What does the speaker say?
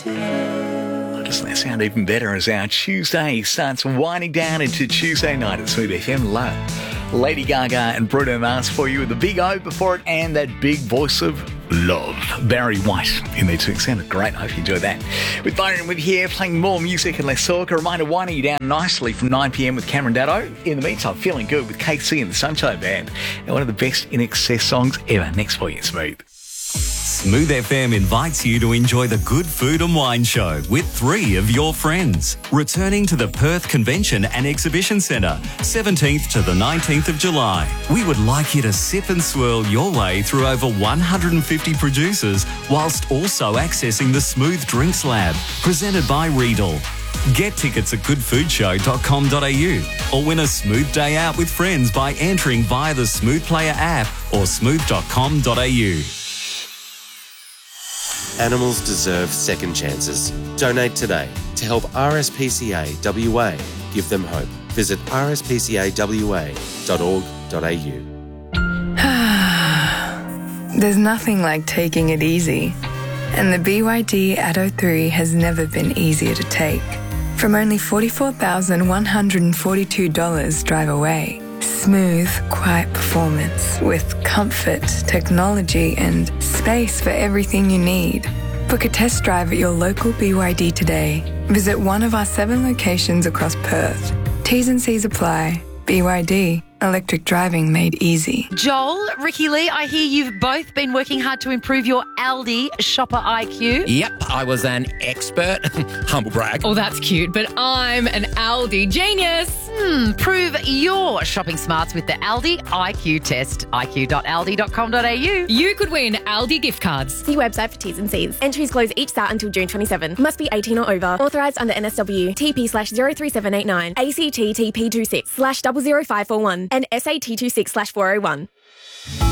Doesn't that sound even better as our Tuesday starts winding down into Tuesday night at Smooth FM? Lady Gaga and Bruno Mars for you with the big O before it and that big voice of love. Barry White in there too. Sounded great. I hope you enjoyed that. With Byron with here, playing more music and less talk. A reminder, winding you down nicely from 9 p.m. with Cameron Daddo. In the meantime, feeling good with KC and the Sunshine Band. And one of the best In Excess songs ever. Next for you, Smooth. Smooth FM invites you to enjoy the Good Food and Wine Show with 3 of your friends. Returning to the Perth Convention and Exhibition Centre, 17th to the 19th of July. We would like you to sip and swirl your way through over 150 producers whilst also accessing the Smooth Drinks Lab, presented by Riedel. Get tickets at goodfoodshow.com.au or win a smooth day out with friends by entering via the Smooth Player app or smooth.com.au. Animals deserve second chances. Donate today to help RSPCA WA give them hope. Visit rspca.wa.org.au. There's nothing like taking it easy. And the BYD Atto 3 has never been easier to take. From only $44,142 drive away. Smooth, quiet performance with comfort, technology and space for everything you need. Book a test drive at your local BYD today. Visit one of our 7 locations across Perth. T's and C's apply. BYD. Electric driving made easy. Joel, Ricky Lee, I hear you've both been working hard to improve your Aldi shopper IQ. Yep, I was an expert. Humble brag. Oh, that's cute, but I'm an Aldi genius. Prove your shopping smarts with the Aldi IQ test. iq.aldi.com.au. You could win Aldi gift cards. See website for T's and C's. Entries close each start until June 27. Must be 18 or over. Authorised under NSW. TP/03789. ACT TP26/00541. And SAT26/401.